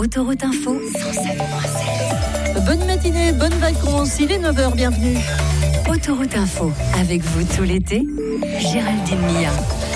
Autoroute Info 107.7. Bonne matinée, bonnes vacances, il est 9h, bienvenue. Autoroute Info, avec vous tout l'été, Géraldine Mia.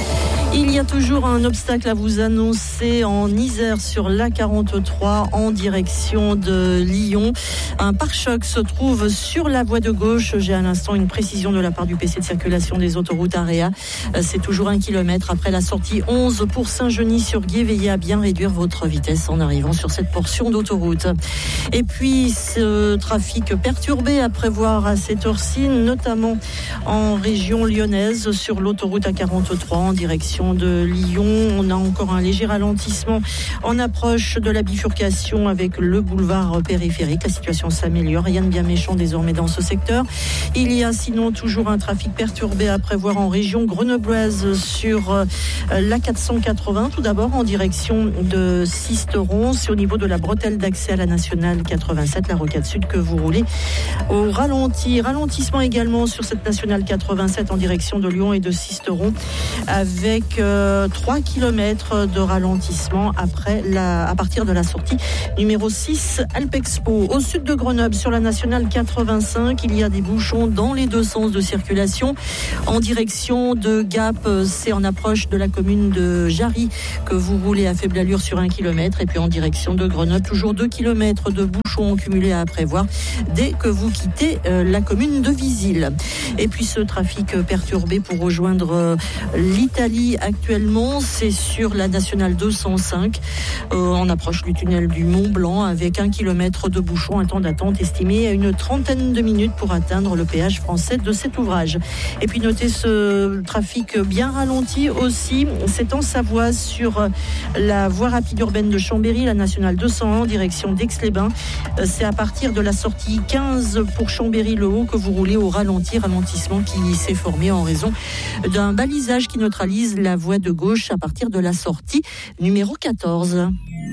Il y a toujours un obstacle à vous annoncer en Isère sur l'A43 en direction de Lyon. Un pare-choc se trouve sur la voie de gauche. J'ai à l'instant une précision de la part du PC de circulation des autoroutes AREA. C'est toujours 1 kilomètre après la sortie 11 pour Saint-Genis-sur-Guiers. Veillez à bien réduire votre vitesse en arrivant sur cette portion d'autoroute. Et puis ce trafic perturbé à prévoir à cette heure-ci, notamment en région lyonnaise sur l'autoroute A43 en direction de Lyon. On a encore un léger ralentissement en approche de la bifurcation avec le boulevard périphérique. La situation s'améliore, rien de bien méchant désormais dans ce secteur. Il y a sinon toujours un trafic perturbé à prévoir en région grenobloise sur l'A480, tout d'abord en direction de Sisteron. C'est au niveau de la bretelle d'accès à la nationale 87, la rocade sud, que vous roulez au ralenti. Ralentissement également sur cette nationale 87 en direction de Lyon et de Sisteron avec 3 km de ralentissement à partir de la sortie numéro 6 Alpexpo. Au sud de Grenoble, sur la nationale 85, il y a des bouchons dans les deux sens de circulation. En direction de Gap, c'est en approche de la commune de Jarry que vous roulez à faible allure sur 1 km. Et puis en direction de Grenoble, toujours 2 km de bouchons cumulés à prévoir dès que vous quittez la commune de Visil. Et puis ce trafic perturbé pour rejoindre l'Italie actuellement, c'est sur la nationale 205 en approche du tunnel du Mont Blanc avec 1 kilomètre de bouchon, un temps d'attente estimé à une trentaine de minutes pour atteindre le péage français de cet ouvrage. Et puis notez ce trafic bien ralenti aussi, c'est en Savoie sur la voie rapide urbaine de Chambéry, la nationale 201 en direction d'Aix-les-Bains. C'est à partir de la sortie 15 pour Chambéry-le-Haut que vous roulez au ralentissement qui s'est formé en raison d'un balisage qui neutralise la voie de gauche à partir de la sortie numéro 14.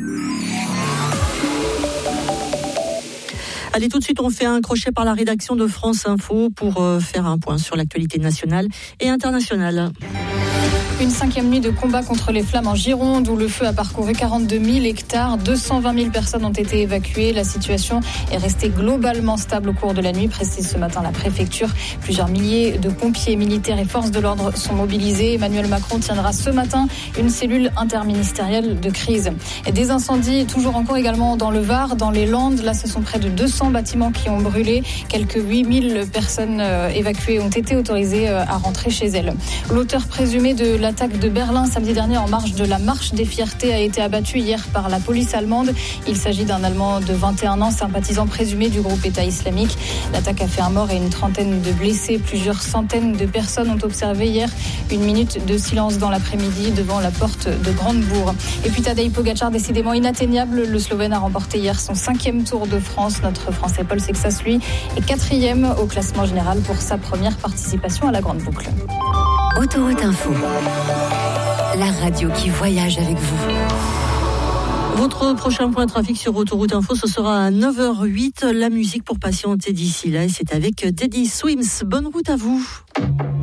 Allez, tout de suite, on fait un crochet par la rédaction de France Info pour faire un point sur l'actualité nationale et internationale. Une 5e nuit de combat contre les flammes en Gironde où le feu a parcouru 42 000 hectares. 220 000 personnes ont été évacuées. La situation est restée globalement stable au cours de la nuit, précise ce matin la préfecture. Plusieurs milliers de pompiers, militaires et forces de l'ordre sont mobilisés. Emmanuel Macron tiendra ce matin une cellule interministérielle de crise. Et des incendies toujours en cours également dans le Var, dans les Landes. Là, ce sont près de 200 bâtiments qui ont brûlé. Quelques 8 000 personnes évacuées ont été autorisées à rentrer chez elles. L'auteur présumé de l'attaque de Berlin samedi dernier en marge de la Marche des Fiertés a été abattu hier par la police allemande. Il s'agit d'un Allemand de 21 ans, sympathisant présumé du groupe État islamique. L'attaque a fait un mort et une trentaine de blessés. Plusieurs centaines de personnes ont observé hier une minute de silence dans l'après-midi devant la porte de Brandebourg. Et puis Tadej Pogačar, décidément inatteignable. Le Slovène a remporté hier son 5e Tour de France. Notre Français Paul Sexas, lui, est 4e au classement général pour sa première participation à la Grande Boucle. Autoroute Info, la radio qui voyage avec vous. Votre prochain point trafic sur Autoroute Info, ce sera à 9h08. La musique pour patienter d'ici là, et c'est avec Teddy Swims. Bonne route à vous.